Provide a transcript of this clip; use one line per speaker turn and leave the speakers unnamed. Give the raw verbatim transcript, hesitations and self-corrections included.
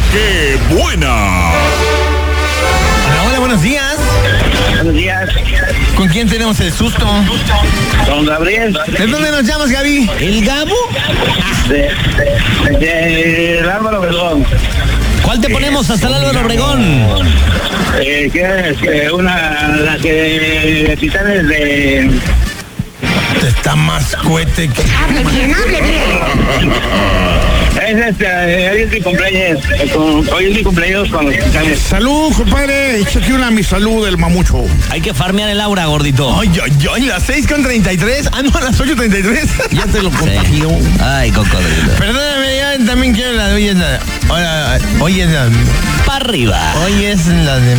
¡Qué buena!
Hola, hola, buenos días.
Buenos días.
¿Con quién tenemos el susto?
Con Gabriel.
¿De dónde nos llamas, Gaby? ¿El Gabo?
De, de, de, de Álvaro Obregón.
¿Cuál te ponemos hasta el Álvaro Obregón?
Eh, que es eh, una, la que de Titanes de...
Está más cohete que...
Hable bien, hable bien.
Es este, eh, hoy es mi cumpleaños, eh, con, hoy es mi cumpleaños con los Titanes.
Salud, compadre. Echa aquí una mi salud del mamucho.
Hay que farmear el aura, gordito.
Ay, ay, ay, las seis con treinta y tres. Ah, no, las ocho treinta y tres.
Ya te lo
Sí.
contagió.
Ay, cocodrilo.
Perdóname, ya también quiero la de hoy es la... Hola, hoy es la...
Para arriba.
Hoy es la de...